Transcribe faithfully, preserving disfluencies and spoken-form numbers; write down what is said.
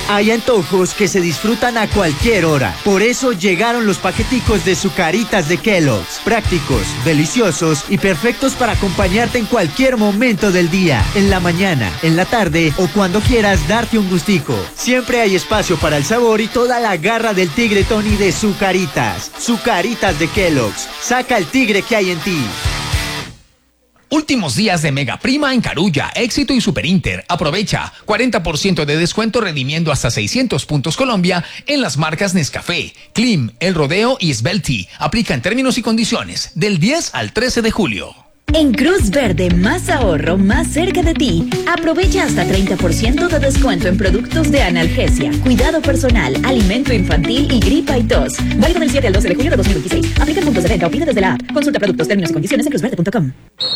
Hay antojos que se disfrutan a cualquier hora. Por eso llegaron los paqueticos de Zucaritas de Kellogg's. Prácticos, deliciosos y perfectos para acompañarte en cualquier momento del día. En la mañana, en la tarde o cuando quieras darte un gustico. Siempre hay espacio para el sabor y toda la garra del tigre Tony de Zucaritas. Zucaritas de Kellogg's. Saca el tigre que hay en ti. Últimos días de Mega Prima en Carulla, Éxito y Super Inter. Aprovecha cuarenta por ciento de descuento redimiendo hasta seiscientos puntos Colombia en las marcas Nescafé, Klim, El Rodeo y Svelti. Aplica en términos y condiciones del diez al trece de julio. En Cruz Verde, más ahorro, más cerca de ti. Aprovecha hasta treinta por ciento de descuento en productos de analgesia, cuidado personal, alimento infantil y gripa y tos. Válido del siete al doce de julio de dos mil veintiséis. Aplica puntos de venta o pide desde la app. Consulta productos, términos y condiciones en cruz verde punto com.